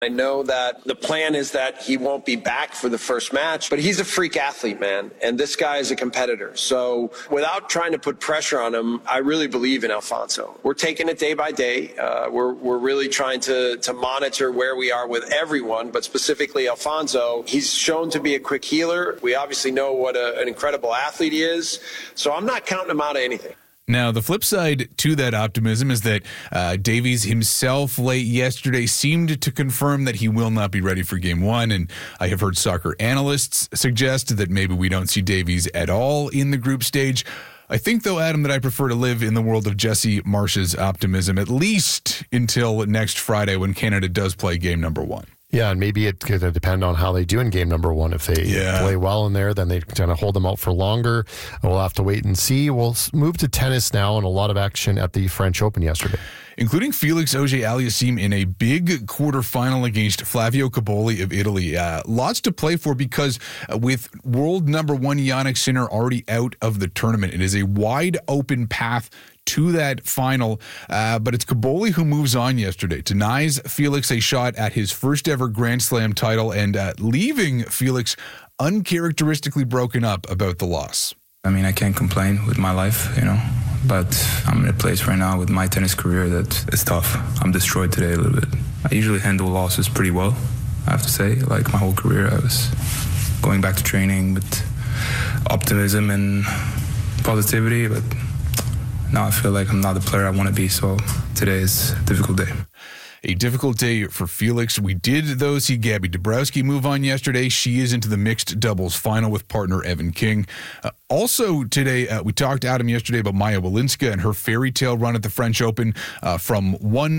I know that the plan is that he won't be back for the first match, but he's a freak athlete, man. And this guy is a competitor. So without trying to put pressure on him, I really believe in Alfonso. We're taking it day by day. We're really trying to monitor where we are with everyone, but specifically Alfonso. He's shown to be a quick healer. We obviously know what an incredible athlete he is. So I'm not counting him out of anything. Now, the flip side to that optimism is that Davies himself late yesterday seemed to confirm that he will not be ready for Game 1, and I have heard soccer analysts suggest that maybe we don't see Davies at all in the group stage. I think, though, Adam, that I prefer to live in the world of Jesse Marsh's optimism, at least until next Friday when Canada does play Game number 1. Yeah, and maybe it could depend on how they do in game number 1. If they play well in there, then they kind of hold them out for longer. We'll have to wait and see. We'll move to tennis now, and a lot of action at the French Open yesterday, including Felix Auger-Aliassime in a big quarterfinal against Flavio Cobolli of Italy. Lots to play for because with world number 1 Jannik Sinner already out of the tournament, it is a wide open path to that final, but it's Cobolli who moves on yesterday, denies Felix a shot at his first ever Grand Slam title, and leaving Felix uncharacteristically broken up about the loss. I mean, I can't complain with my life, but I'm in a place right now with my tennis career that it's tough. I'm destroyed today a little bit. I usually handle losses pretty well, I have to say. Like my whole career, I was going back to training with optimism and positivity, but now I feel like I'm not the player I want to be, so today is a difficult day. A difficult day for Felix. We did, though, see Gabby Dabrowski move on yesterday. She is into the mixed doubles final with partner Evan King. Also today, we talked to Adam yesterday about Maya Walinska and her fairy tale run at the French Open from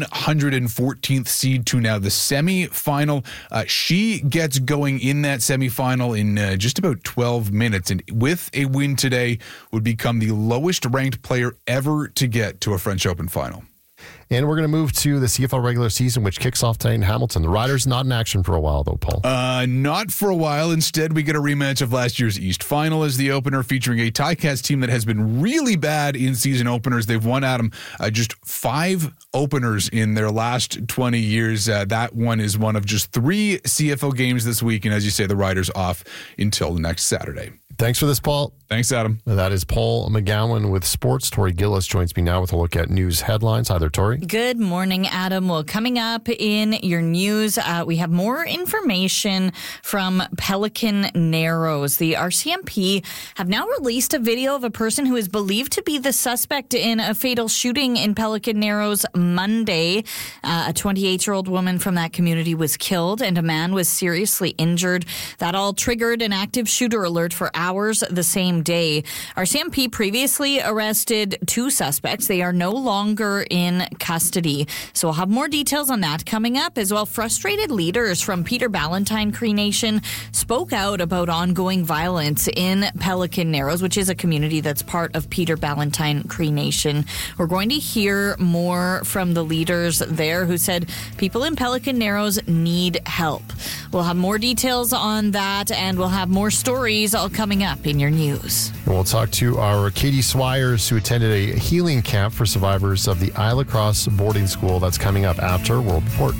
114th seed to now the semifinal. She gets going in that semifinal in just about 12 minutes, and with a win today would become the lowest ranked player ever to get to a French Open final. And we're going to move to the CFL regular season, which kicks off tonight in Hamilton. The Riders not in action for a while, though, Paul. Not for a while. Instead, we get a rematch of last year's East Final as the opener, featuring a Ticats team that has been really bad in season openers. They've won, Adam, just 5 openers in their last 20 years. That one is one of just 3 CFL games this week. And as you say, the Riders off until next Saturday. Thanks for this, Paul. Thanks, Adam. That is Paul McGowan with sports. Tori Gillis joins me now with a look at news headlines. Hi there, Tori. Good morning, Adam. Well, coming up in your news, we have more information from Pelican Narrows. The RCMP have now released a video of a person who is believed to be the suspect in a fatal shooting in Pelican Narrows Monday. A 28-year-old woman from that community was killed and a man was seriously injured. That all triggered an active shooter alert for hours the same day. RCMP previously arrested 2 suspects. They are no longer in custody. So we'll have more details on that coming up as well. Frustrated leaders from Peter Ballantyne Cree Nation spoke out about ongoing violence in Pelican Narrows, which is a community that's part of Peter Ballantyne Cree Nation. We're going to hear more from the leaders there who said people in Pelican Narrows need help. We'll have more details on that, and we'll have more stories all coming up in your news. And we'll talk to our Katie Swires, who attended a healing camp for survivors of the Isla Cross boarding school. That's coming up after World Report.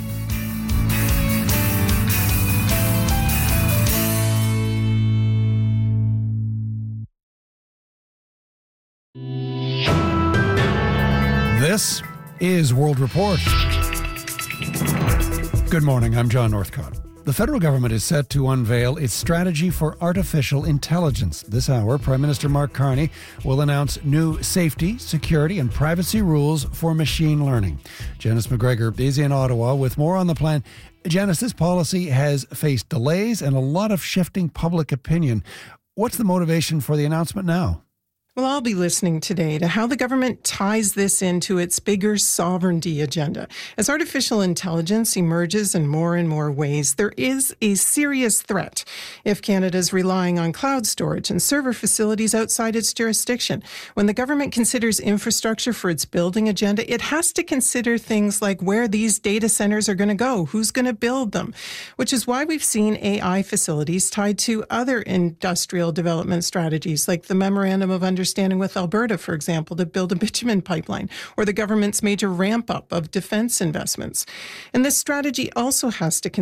This is World Report. Good morning, I'm John Northcott. The federal government is set to unveil its strategy for artificial intelligence. This hour, Prime Minister Mark Carney will announce new safety, security, and privacy rules for machine learning. Janice McGregor is in Ottawa with more on the plan. Janice, this policy has faced delays and a lot of shifting public opinion. What's the motivation for the announcement now? Well, I'll be listening today to how the government ties this into its bigger sovereignty agenda. As artificial intelligence emerges in more ways, there is a serious threat if Canada's relying on cloud storage and server facilities outside its jurisdiction. When the government considers infrastructure for its building agenda, it has to consider things like where these data centers are going to go, who's going to build them, which is why we've seen AI facilities tied to other industrial development strategies like the Memorandum of Understanding understanding with Alberta, for example, to build a bitumen pipeline, or the government's major ramp up of defense investments. And this strategy also has to